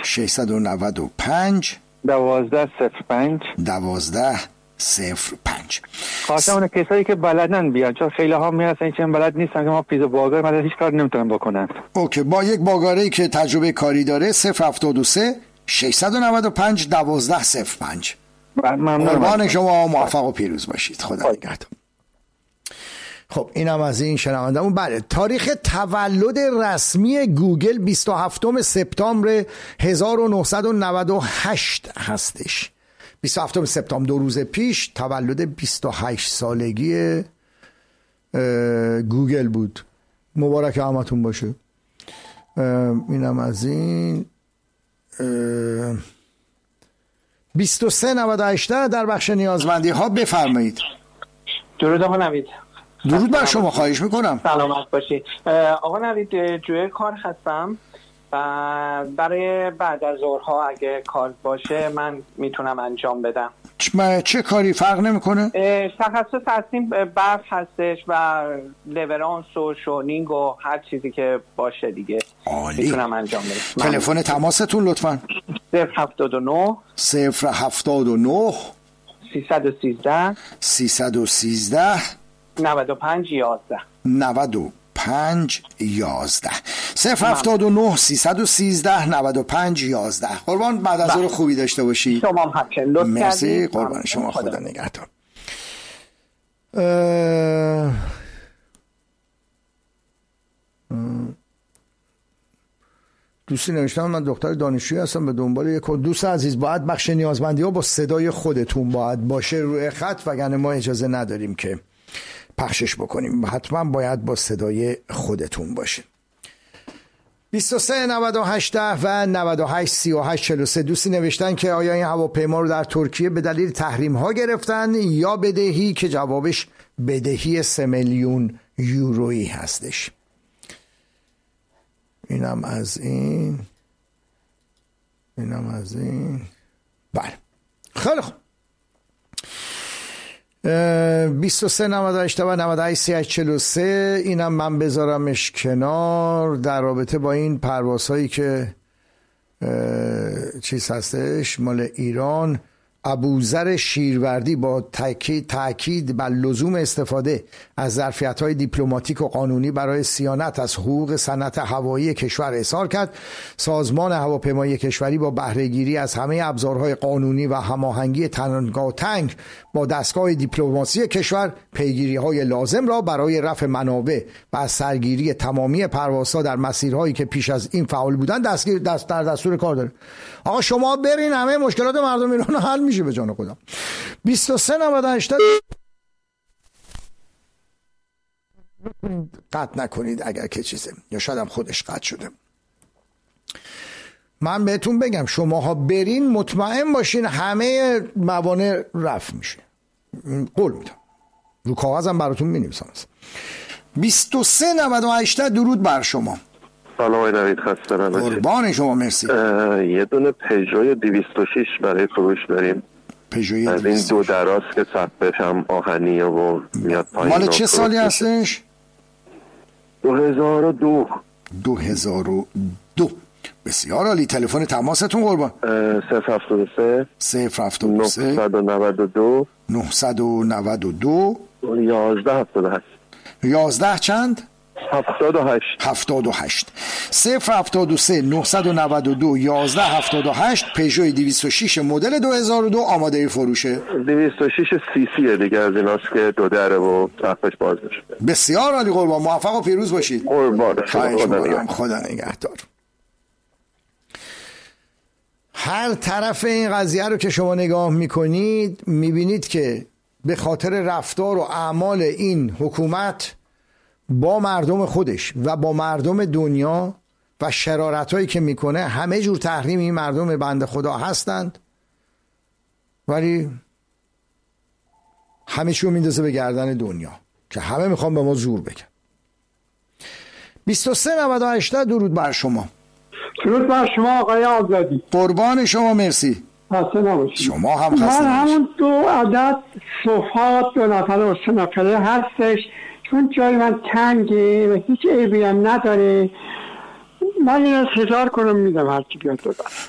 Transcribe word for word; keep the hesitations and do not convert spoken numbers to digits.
ششصد و نود و پنج دوازده صفر پنج دوازده صفر پنج. خواستم اون کسایی که بلدن بیان، چون خیلی ها میرسن که بلد نیستن که ما پیزا باگر من هیچ کار نمیتونم بکنن. اوکی، با یک باگاری که تجربه کاری داره صفر هفتاد و سه ششصد و نود و پنج دوازده صفر پنج. قربان شما، موفق و پیروز باشید. خدا نگهدار. خب اینم از این شنوندمون. بله، تاریخ تولد رسمی گوگل بیست و هفتم سپتامبر هزار و نهصد و نود و هشت هستش. بیست و هفتم سپتامبر، دو روز پیش تولد بیست و هشت سالگی گوگل بود. مبارک همتون باشه. اینم از این. بیست و سه نود و هشت در بخش نیازمندی ها بفرمایید. درود آقا نوید. درود بر شما، خواهش میکنم. سلامت باشید. آقا نوید، جوی کار هستم و برای بعد از ظهرها اگه کار باشه من میتونم انجام بدم. چه کاری فرق نمیکنه؟ تخصص هستیم برف هستش و لیورانس و شونینگ و هر چیزی که باشه دیگه. عالی. میتونم انجام بدم. تلفن تماستون لطفا. صفر هفتاد و نه صفر هفتاد و نه سیصد و سیزده سیصد و سیزده نود و پنج یازده نود و پنج یازده. صفر هفتاد و نه سیصد و سیزده نود و پنج یازده. قربان، بعد از ظهر خوبی داشته باشی. شما هم همچنین لطف کردید. مرسی قربان شما، خدا نگهدار. دوستی نوشتم من دختر دانشجویی هستم به دنبال یک دوست عزیز. باید بخش نیازمندی ها با صدای خودتون باید باشه روی خط، وگرنه ما اجازه نداریم که پخشش بکنیم. حتما باید با صدای خودتون باشه. بیست و سه نود و هشت و نود و هشت سی و هشت چهل و سه. دوستی نوشتن که آیا این هواپیما رو در ترکیه به دلیل تحریم ها گرفتن یا بدهی، که جوابش بدهی سه میلیون یورویی هستش. اینم از این اینم از این بله، خیلی خوب. بیست و سه نود و هشت و نود و هشت سی و هشت چهل و سه. اینم من بذارمش کنار در رابطه با این پروازهایی که چیز هستش مال ایران. ابوذر شیروردی با تاکید تاکید بر لزوم استفاده از ظرفیت‌های دیپلماتیک و قانونی برای صیانت از حقوق صنعت هوایی کشور اظهار کرد. سازمان هواپیمایی کشوری با بهره‌گیری از همه ابزارهای قانونی و هماهنگی تنگاتنگ با دستگاه دیپلماسی کشور پیگیری‌های لازم را برای رفع منابع و سرگیری تمامی پروازها در مسیرهایی که پیش از این فعال بودند دستگیر دست در دستور کار داره. آقا شما برین، همه مشکلات مردم ایران حل میشه به جان خودم. بیست و سه نود و هشت قطع نکنید اگر که چیزه، یا شاید هم خودش قطع شده. من بهتون بگم شماها برین مطمئن باشین همه موانع رفع میشه، قول میدم، رو کاغذم براتون مینویسم. بیست و سه نود و هشت درود بر شما. سلام آقای نوید، خسته نباشید. قربان شما، مرسی. یه دونه پژو دویست و شش برای فروش داریم. پژو از این دو دراز که سقفش هم آهنیه و میاد پایین. مال چه سالی هستش؟ دو هزار و دو. دو هزار و دو. بسیار عالی. تلفن تماستون قربان. صفر هفتاد و سه صفر هفتاد و سه نهصد و نود و دو نهصد و نود و دو یازده هفتاد و هشت. یازده چند؟ هفتاد و هشت. هفتاد و هشت. صفر هفتاد و سه نهصد و نود و دو یازده هفتاد و هشت. پژو دویست و شش مدل دو هزار و دو آماده فروشه. دویست و شش سی سی دیگه از ایناست که دو دره و سقفش باز میشه. بسیار عالی قربان، موفق و پیروز باشید. قربان شما، خدا نگهدار. هر طرف این قضیه رو که شما نگاه میکنید میبینید که به خاطر رفتار و اعمال این حکومت با مردم خودش و با مردم دنیا و شرارتایی که میکنه همه جور تحریم این مردم بنده خدا هستند، ولی همه چیو میندازه به گردن دنیا که همه میخوان به ما زور بگن. بیست و سه نود و هشت درود بر شما. درود بر شما آقای آزادی. قربان شما، مرسی. خسته نباشید. شما هم خسته نباشید. من همون دو عدد صفحات دو نفره و سه نفره هستش، چون جای من تنگه و هیچ عیبی هم نداره. من این از هزار کنم میدم هرچی بیاد دادم.